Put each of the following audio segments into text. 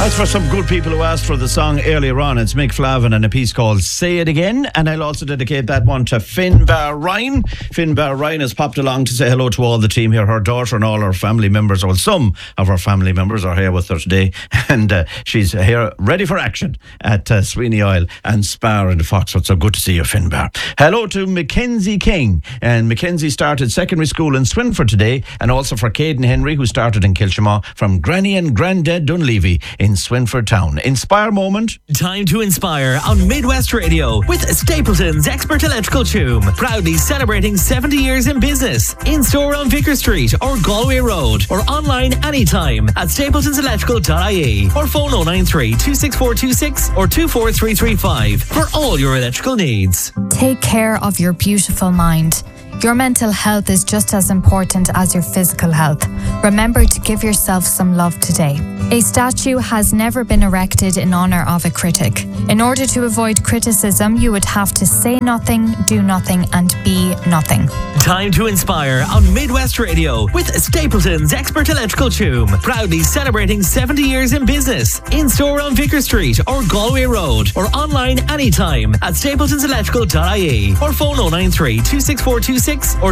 As for some good people who asked for the song earlier on, it's Mick Flavin and a piece called Say It Again, and I'll also dedicate that one to Finbar Ryan. Finbar Ryan has popped along to say hello to all the team here. Her daughter and all her family members, or some of her family members, are here with her today, and she's here ready for action at Sweeney Oil and Spar in the Foxford. So good to see you, Finbar. Hello to Mackenzie King, and Mackenzie started secondary school in Swinford today, and also for Caden Henry, who started in Kilshamaw, from Granny and Grandad Dunleavy in Swinford Town. Inspire moment. Time to inspire on Midwest Radio with Stapleton's Expert Electrical Tune. Proudly celebrating 70 years in business. In store on Vicar Street or Galway Road, or online anytime at stapletonselectrical.ie, or phone 093 26426 or 24335 for all your electrical needs. Take care of your beautiful mind. Your mental health is just as important as your physical health. Remember to give yourself some love today. A statue has never been erected in honour of a critic. In order to avoid criticism, you would have to say nothing, do nothing, and be nothing. Time to inspire on Midwest Radio with Stapleton's Expert Electrical Tune. Proudly celebrating 70 years in business. In store on Vicar Street or Galway Road, or online anytime at stapletonselectrical.ie, or phone 093 26426 or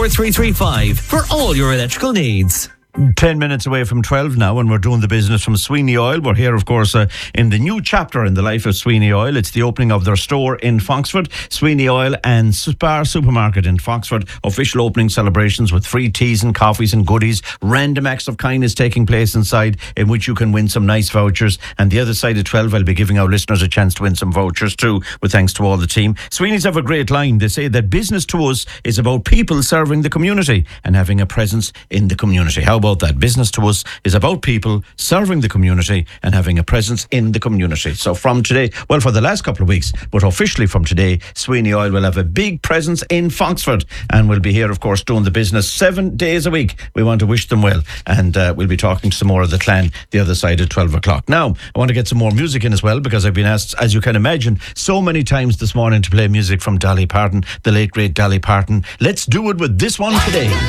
24335 for all your electrical needs. 10 minutes away from 12 now, and we're doing the business from Sweeney Oil. We're here, of course, in the new chapter in the life of Sweeney Oil. It's the opening of their store in Foxford. Sweeney Oil and Spar Supermarket in Foxford. Official opening celebrations with free teas and coffees and goodies. Random acts of kindness taking place inside, in which you can win some nice vouchers. And the other side of 12, I'll be giving our listeners a chance to win some vouchers too, with thanks to all the team. Sweeney's have a great line. They say that business to us is about people serving the community and having a presence in the community. How about that? Business to us is about people serving the community and having a presence in the community. So from today, well, for the last couple of weeks, but officially from today, Sweeney Oil will have a big presence in Foxford, and we'll be here, of course, doing the business 7 days a week. We want to wish them well, and we'll be talking to some more of the clan the other side at 12 o'clock. Now, I want to get some more music in as well, because I've been asked, as you can imagine, so many times this morning to play music from Dolly Parton, the late great Dolly Parton. Let's do it with this one today.